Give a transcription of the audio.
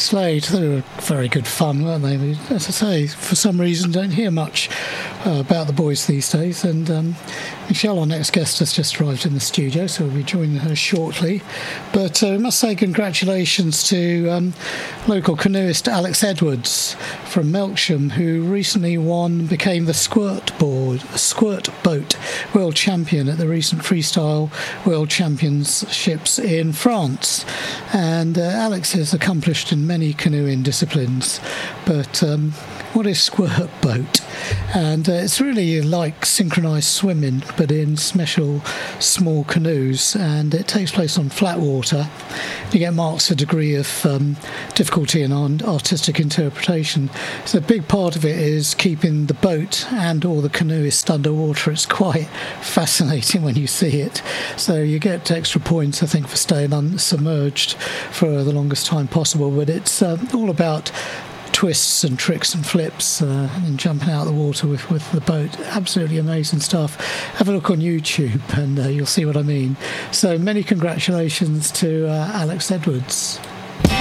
Slade. They were very good fun, weren't they? As I say, for some reason, don't hear much about the boys these days. And Michelle, our next guest, has just arrived in the studio, so we'll be joining her shortly. But I must say congratulations to local canoeist Alex Edwards from Melksham, who recently became the squirt boat world champion at the recent freestyle world championships in France. And Alex is accomplished in many canoeing disciplines, but what is squirt boat? And it's really like synchronised swimming, but in special small canoes, and it takes place on flat water. You get marks a degree of difficulty and artistic interpretation. So a big part of it is keeping the boat and all the canoeists underwater. It's quite fascinating when you see it. So you get extra points, I think, for staying submerged for the longest time possible. But it's all about twists and tricks and flips and jumping out of the water with the boat. Absolutely amazing stuff. Have a look on YouTube and you'll see what I mean. So many congratulations to Alex Edwards.